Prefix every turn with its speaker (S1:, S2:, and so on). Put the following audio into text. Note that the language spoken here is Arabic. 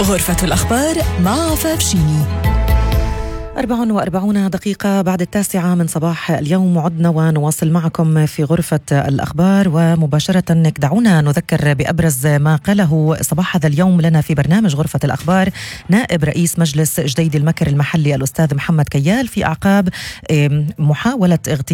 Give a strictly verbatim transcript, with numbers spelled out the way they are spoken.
S1: غرفة الأخبار مع عفاف شيني.
S2: أربع وأربعون دقيقة بعد التاسعة من صباح اليوم، عدنا ونواصل معكم في غرفة الأخبار. ومباشرة دعونا نذكر بأبرز ما قاله صباح هذا اليوم لنا في برنامج غرفة الأخبار نائب رئيس مجلس جديد المكر المحلي الأستاذ محمد كيال في أعقاب محاولة اغتيال